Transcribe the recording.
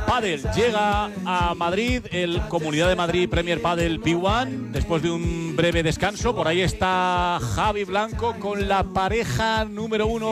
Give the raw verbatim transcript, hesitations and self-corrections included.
Padel llega a Madrid, el Comunidad de Madrid Premier Padel P uno, después de un breve descanso. Por ahí está Javi Blanco con la pareja número uno.